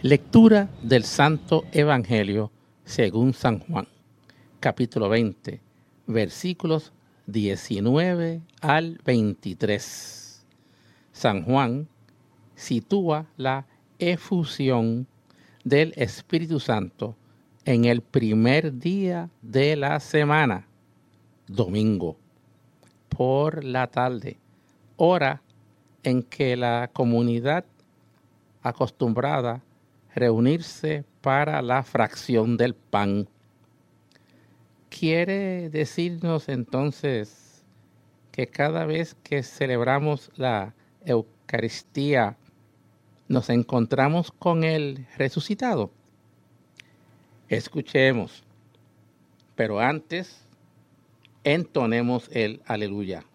Lectura del Santo Evangelio según San Juan, capítulo 20, versículos 19 al 23. San Juan sitúa la efusión del Espíritu Santo en el primer día de la semana, domingo, por la tarde, hora en que la comunidad acostumbrada reunirse para la fracción del pan. Quiere decirnos entonces que cada vez que celebramos la Eucaristía nos encontramos con el resucitado. Escuchemos, pero antes entonemos el aleluya.